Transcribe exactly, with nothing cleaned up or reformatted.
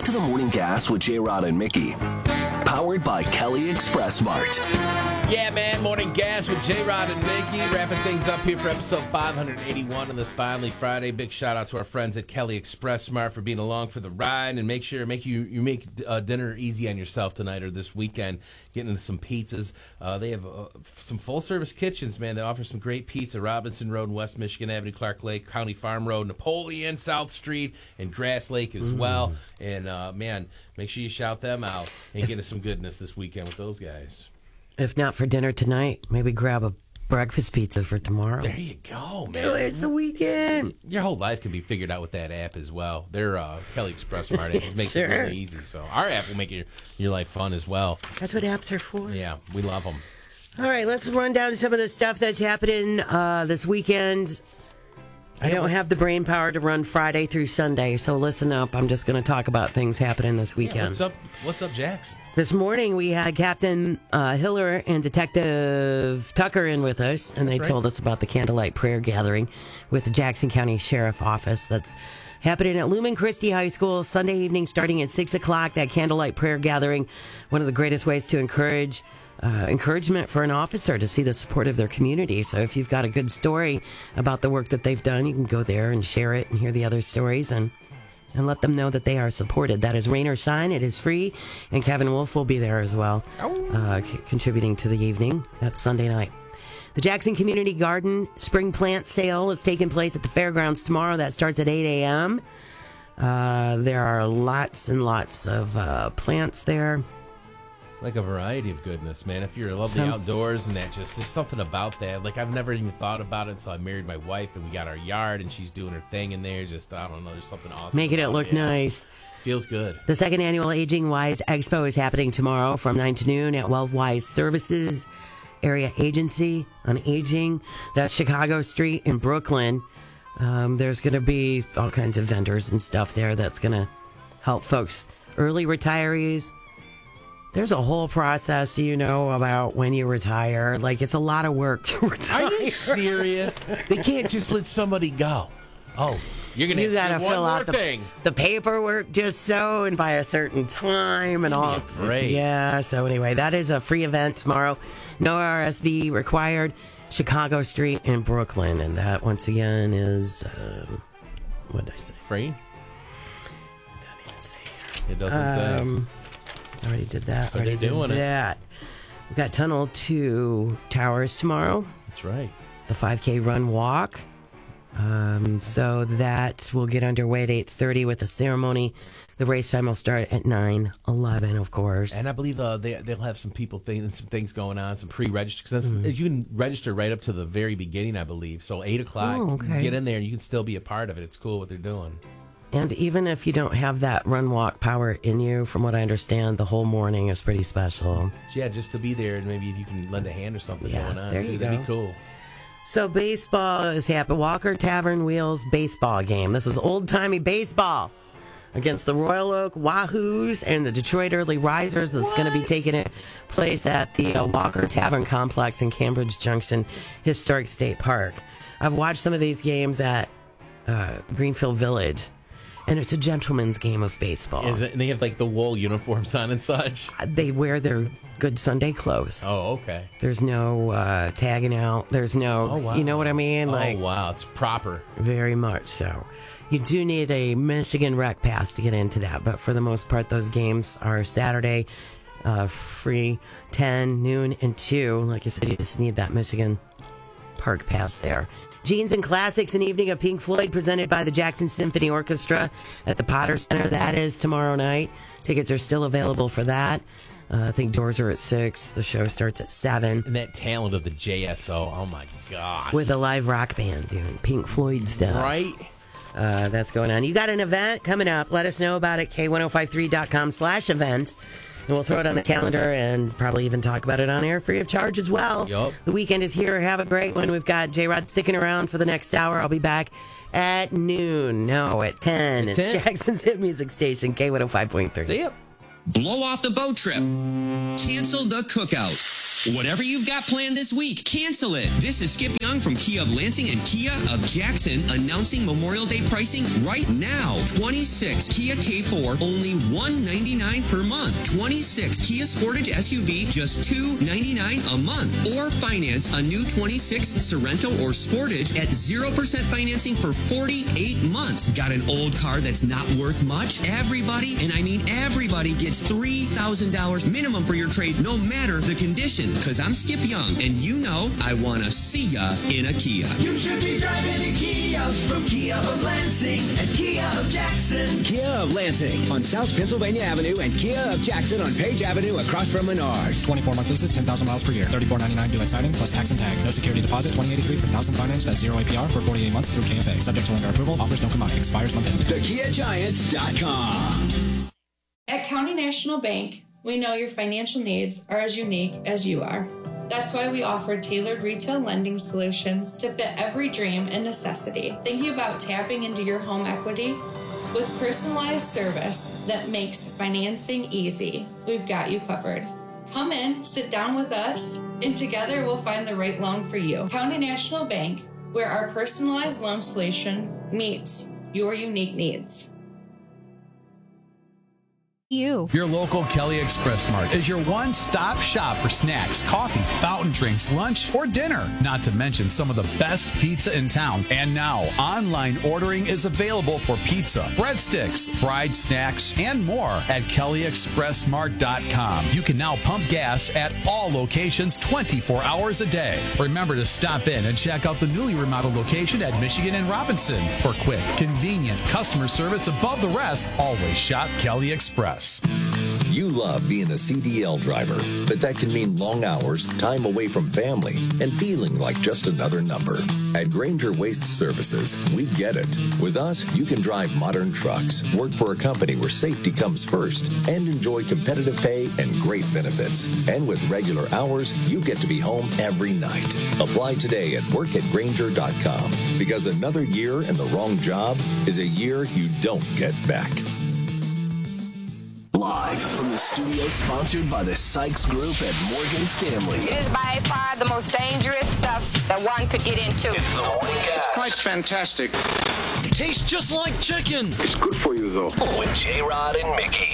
Back to the morning gas with J-Rod and Mickey. Powered by Kelly Express Mart. Yeah, man, morning gas with J-Rod and Mickey. Wrapping things up here for episode five eighty-one on this finally Friday. Big shout out to our friends at Kelly Express Mart for being along for the ride, and make sure make you you make uh, dinner easy on yourself tonight or this weekend. Getting into some pizzas. Uh, they have uh, some full service kitchens, man. They offer some great pizza. Robinson Road, West Michigan Avenue, Clark Lake, County Farm Road, Napoleon, South Street, and Grass Lake as mm. well. And uh, man, make sure you shout them out and get us some goodness this weekend with those guys. If not for dinner tonight, maybe grab a breakfast pizza for tomorrow. There you go, man. Dude, it's the weekend. Your whole life can be figured out with that app as well. Their uh, Kelly Express Mart app makes sure. it really easy. So our app will make your, your life fun as well. That's what apps are for. Yeah, we love them. All right, let's run down some of the stuff that's happening uh, this weekend. I don't have the brain power to run Friday through Sunday, so listen up. I'm just going to talk about things happening this weekend. Yeah, what's up, What's up, Jax? This morning, we had Captain uh, Hiller and Detective Tucker in with us, and they right. told us about the candlelight prayer gathering with the Jackson County Sheriff Office that's happening at Lumen Christi High School Sunday evening starting at six o'clock. That candlelight prayer gathering, one of the greatest ways to encourage Uh, encouragement for an officer to see the support of their community. So if you've got a good story about the work that they've done, you can go there and share it and hear the other stories and and let them know that they are supported. That is rain or shine. It is free. And Kevin Wolf will be there as well, uh, c- contributing to the evening. That's Sunday night. The Jackson Community Garden Spring Plant Sale is taking place at the fairgrounds tomorrow. That starts at eight a.m. Uh, there are lots and lots of uh, plants there. Like a variety of goodness, man. If you love Some, the outdoors and that, just there's something about that. Like I've never even thought about it until I married my wife and we got our yard and she's doing her thing in there. Just I don't know, there's something awesome. Making it look it. nice. Feels good. The second annual Aging Wise Expo is happening tomorrow from nine to noon at WellWise Services Area Agency on Aging. That's Chicago Street in Brooklyn. Um, there's going to be all kinds of vendors and stuff there that's going to help folks, early retirees. There's a whole process, you know, about when you retire. Like, it's a lot of work to retire. Are you serious? They can't just let somebody go. Oh, you're going to You got to fill out the, thing. the paperwork just so and by a certain time and all. Great. Yeah, so anyway, that is a free event tomorrow. No R S V required. Chicago Street in Brooklyn. And that, once again, is, um, what did I say? Free? It doesn't even say here. It doesn't Um, say. Already did that. But Already they're doing did it. that. We've got Tunnel two Towers tomorrow. That's right. The five K run walk. Um, so that will get underway at eight thirty with a ceremony. The race time will start at nine eleven, of course. And I believe uh, they, they'll have some people thing, some things going on, some pre-register. Cause Mm-hmm. you can register right up to the very beginning, I believe. So eight o'clock, Oh, okay. get in there. You can still be a part of it. It's cool what they're doing. And even if you don't have that run walk power in you, from what I understand, the whole morning is pretty special. Yeah, just to be there and maybe if you can lend a hand or something Yeah, going on there too. you That'd go. be cool. So baseball is happening. Walker Tavern Wheels baseball game. This is old-timey baseball against the Royal Oak Wahoos and the Detroit Early Risers. That's going to be taking place at the uh, Walker Tavern Complex in Cambridge Junction Historic State Park. I've watched some of these games at uh, Greenfield Village, and it's a gentleman's game of baseball. Is it? And they have like the wool uniforms on and such. They wear their good Sunday clothes. Oh, okay. There's no uh, tagging out. There's no, Oh, wow. you know what I mean? Like, oh, wow. It's proper. very much so. You do need a Michigan Rec Pass to get into that, but for the most part, those games are Saturday, uh, free, ten, noon, and two. Like I said, you just need that Michigan Park Pass there. Jeans and Classics, an evening of Pink Floyd presented by the Jackson Symphony Orchestra at the Potter Center. That is tomorrow night. Tickets are still available for that. Uh, I think doors are at six. The show starts at seven. And that talent of the J S O. Oh, my God. With a live rock band doing Pink Floyd stuff. Right? Uh, that's going on. You got an event coming up. Let us know about it. K ten fifty-three dot com slash events. And we'll throw it on the calendar and probably even talk about it on air free of charge as well. Yup. The weekend is here. Have a great one. We've got J-Rod sticking around for the next hour. I'll be back at noon. No, at ten. At it's ten. Jackson's Hit Music Station, K one oh five point three. See ya. Blow off the boat trip. Cancel the cookout. Whatever you've got planned this week, cancel it. This is Skip Young from Kia of Lansing and Kia of Jackson announcing Memorial Day pricing right now. twenty-six Kia K four, only one hundred ninety-nine dollars per month. twenty-six Kia Sportage S U V, just two hundred ninety-nine dollars a month. Or finance a new twenty-six Sorento or Sportage at zero percent financing for forty-eight months. Got an old car that's not worth much? Everybody, and I mean everybody, gets three thousand dollars minimum for your trade, no matter the condition. Because I'm Skip Young, and you know I want to see ya in a Kia. You should be driving a Kia from Kia of Lansing and Kia of Jackson. Kia of Lansing on South Pennsylvania Avenue and Kia of Jackson on Page Avenue across from Menards. twenty-four month leases, ten thousand miles per year. thirty-four ninety-nine due at signing plus tax and tag. No security deposit, twenty eighty-three per thousand financed at zero A P R for forty-eight months through K F A. Subject to lender approval. Offers don't combine. Expires month end. the kia giants dot com. At County National Bank, we know your financial needs are as unique as you are. That's why we offer tailored retail lending solutions to fit every dream and necessity. Thinking about tapping into your home equity? With personalized service that makes financing easy, we've got you covered. Come in, sit down with us, and together we'll find the right loan for you. County National Bank, where our personalized loan solution meets your unique needs. You. Your local Kelly Express Mart is your one-stop shop for snacks, coffee, fountain drinks, lunch, or dinner. Not to mention some of the best pizza in town. And now, online ordering is available for pizza, breadsticks, fried snacks, and more at Kelly Express Mart dot com. You can now pump gas at all locations twenty-four hours a day. Remember to stop in and check out the newly remodeled location at Michigan and Robinson. For quick, convenient customer service above the rest, always shop Kelly Express. You love being a C D L driver, but that can mean long hours, time away from family, and feeling like just another number. At Granger Waste Services, we get it. With us, you can drive modern trucks, work for a company where safety comes first, and enjoy competitive pay and great benefits. And with regular hours, you get to be home every night. Apply today at work at granger dot com, because another year in the wrong job is a year you don't get back. Live from the studio sponsored by the Sykes Group at Morgan Stanley. It is by far the most dangerous stuff that one could get into. It's the morning guy. It's quite fantastic. It tastes just like chicken. It's good for you, though. With J-Rod and Mickey.